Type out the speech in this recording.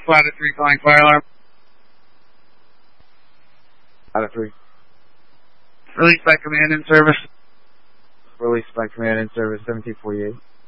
Flat at 3 calling fire alarm. Out of 3. Released by command in service. Released by command in service 1748.